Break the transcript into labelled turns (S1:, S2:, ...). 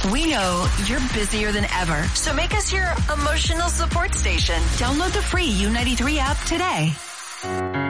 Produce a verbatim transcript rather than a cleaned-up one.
S1: We know you're busier than ever, so make us your emotional support station. Download the free U ninety-three app today.